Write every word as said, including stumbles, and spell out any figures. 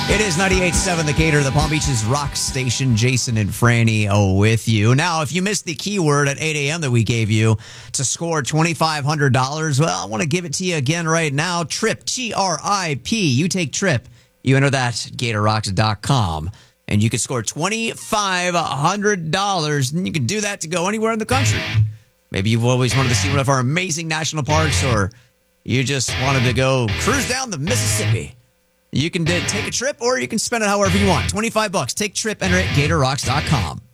It is ninety-eight point seven The Gator, the Palm Beach's rock station. Jason and Franny oh, with you. Now, if you missed the keyword at eight a.m. that we gave you to score twenty-five hundred dollars, well, I want to give it to you again right now. TRIP, T R I P. You take TRIP. You enter that, gator rocks dot com, and you can score twenty-five hundred dollars, and you can do that to go anywhere in the country. Maybe you've always wanted to see one of our amazing national parks, or you just wanted to go cruise down the Mississippi. You can take a trip, or you can spend it however you want. twenty-five bucks. Take TRIP, enter it, gator rocks dot com.